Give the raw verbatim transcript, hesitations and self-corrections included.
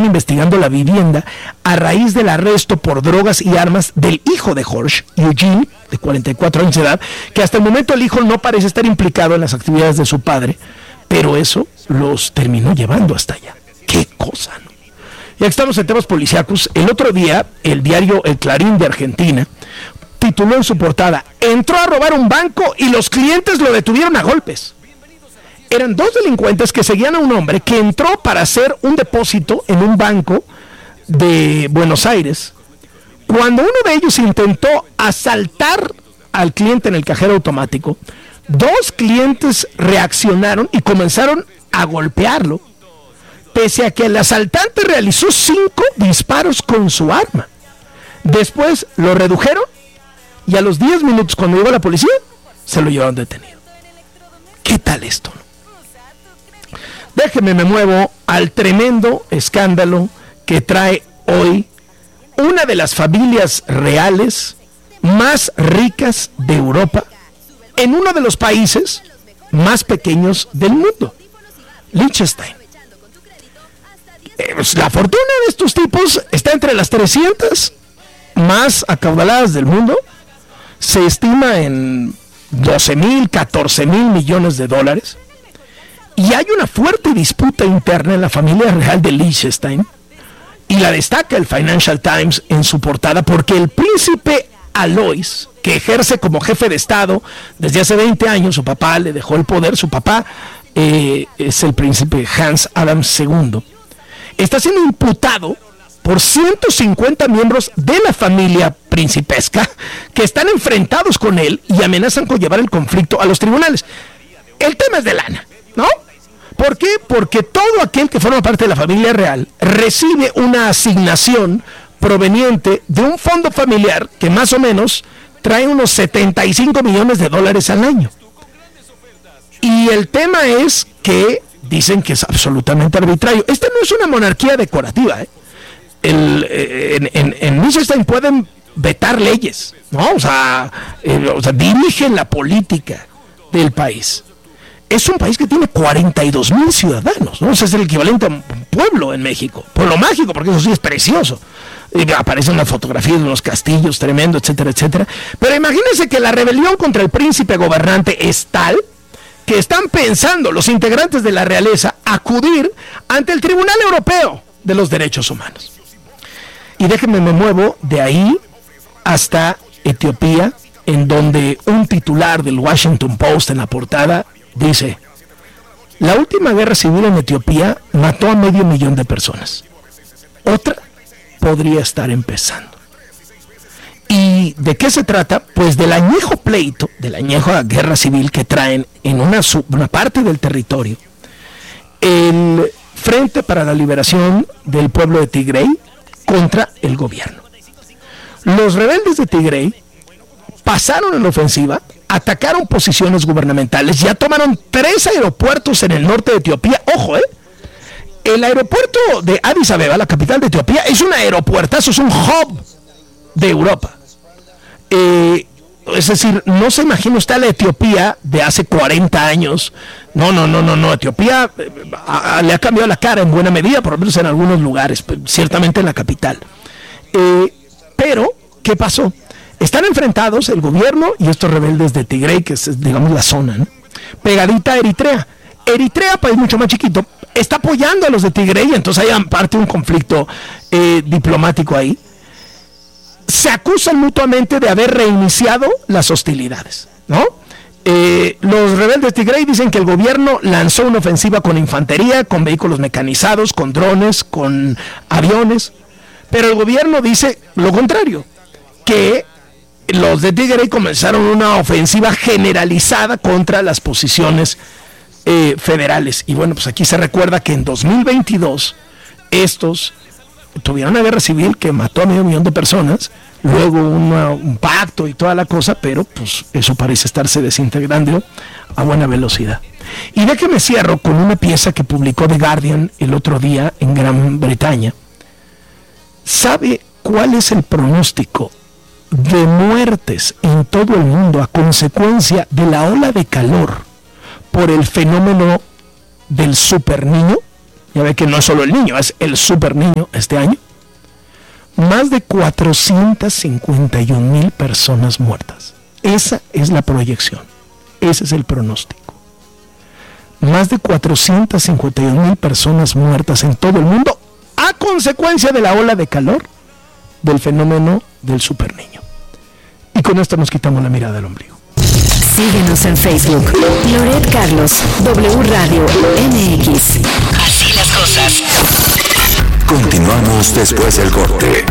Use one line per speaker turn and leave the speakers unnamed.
investigando la vivienda a raíz del arresto por drogas y armas del hijo de Horsch, Eugene, de cuarenta y cuatro años de edad, que hasta el momento el hijo no parece estar implicado en las actividades de su padre, pero eso los terminó llevando hasta allá. ¡Qué cosa!, ¿no? Ya que estamos en temas policíacos, el otro día el diario El Clarín de Argentina tituló en su portada: entró a robar un banco y los clientes lo detuvieron a golpes. Eran dos delincuentes que seguían a un hombre que entró para hacer un depósito en un banco de Buenos Aires. Cuando uno de ellos intentó asaltar al cliente en el cajero automático, dos clientes reaccionaron y comenzaron a golpearlo, pese a que el asaltante realizó cinco disparos con su arma. Después lo redujeron y a los diez minutos, cuando llegó la policía, se lo llevaron detenido. ¿Qué tal esto, no? Déjeme, me muevo al tremendo escándalo que trae hoy una de las familias reales más ricas de Europa en uno de los países más pequeños del mundo, Liechtenstein. Eh, pues la fortuna de estos tipos está entre las trescientas más acaudaladas del mundo. Se estima en doce mil, catorce mil millones de dólares. Y hay una fuerte disputa interna en la familia real de Liechtenstein, y la destaca el Financial Times en su portada, porque el príncipe Alois, que ejerce como jefe de Estado desde hace veinte años, su papá le dejó el poder, su papá eh, es el príncipe Hans Adam segundo, está siendo imputado por ciento cincuenta miembros de la familia principesca que están enfrentados con él y amenazan con llevar el conflicto a los tribunales. El tema es de lana, ¿no? ¿Por qué? Porque todo aquel que forma parte de la familia real recibe una asignación proveniente de un fondo familiar que más o menos trae unos setenta y cinco millones de dólares al año. Y el tema es que dicen que es absolutamente arbitrario. Esta no es una monarquía decorativa, ¿eh? El, en, en, en Liechtenstein pueden vetar leyes, ¿no? O sea, eh, o sea, dirigen la política del país. Es un país que tiene cuarenta y dos mil ciudadanos, ¿no? O sea, es el equivalente a un pueblo en México. Pueblo mágico, porque eso sí es precioso. Y aparecen las fotografías de unos castillos tremendos, etcétera, etcétera. Pero imagínense que la rebelión contra el príncipe gobernante es tal que están pensando los integrantes de la realeza acudir ante el Tribunal Europeo de los Derechos Humanos. Y déjenme, me muevo de ahí hasta Etiopía, en donde un titular del Washington Post en la portada dice: la última guerra civil en Etiopía mató a medio millón de personas. Otra podría estar empezando. ¿Y de qué se trata? Pues del añejo pleito, de la añeja guerra civil que traen en una, sub, una parte del territorio el Frente para la Liberación del Pueblo de Tigray contra el gobierno. Los rebeldes de Tigray pasaron en la ofensiva, atacaron posiciones gubernamentales, ya tomaron tres aeropuertos en el norte de Etiopía. Ojo, ¿eh? El aeropuerto de Addis Abeba, la capital de Etiopía, es un aeropuertazo, es un hub de Europa. Eh, es decir, no se imagina usted la Etiopía de hace cuarenta años. No, no, no, no, no. Etiopía eh, a, a, le ha cambiado la cara en buena medida, por lo menos en algunos lugares, ciertamente en la capital. Eh, pero, ¿qué pasó? Están enfrentados el gobierno y estos rebeldes de Tigray, que es, digamos, la zona, ¿no? Pegadita a Eritrea. Eritrea, país mucho más chiquito, está apoyando a los de Tigray, entonces hay parte de un conflicto eh, diplomático ahí. Se acusan mutuamente de haber reiniciado las hostilidades, ¿no? Eh, los rebeldes de Tigray dicen que el gobierno lanzó una ofensiva con infantería, con vehículos mecanizados, con drones, con aviones, pero el gobierno dice lo contrario, que los de Tigray comenzaron una ofensiva generalizada contra las posiciones eh, federales. Y bueno, pues aquí se recuerda que en dos mil veintidós estos tuvieron una guerra civil que mató a medio millón de personas, luego una, un pacto y toda la cosa, pero pues eso parece estarse desintegrando a buena velocidad. Y déjeme cierro con una pieza que publicó The Guardian el otro día en Gran Bretaña. ¿Sabe cuál es el pronóstico de muertes en todo el mundo a consecuencia de la ola de calor por el fenómeno del superniño? ya ve que no es solo el niño, es el super niño este año, más de cuatrocientas cincuenta y un mil personas muertas. Esa es la proyección, ese es el pronóstico. Más de cuatrocientas cincuenta y un mil personas muertas en todo el mundo a consecuencia de la ola de calor del fenómeno del super niño. Y con esto nos quitamos la mirada del ombligo.
Síguenos en Facebook, Loret Carlos, W Radio M X. Así las cosas.
Continuamos después del corte.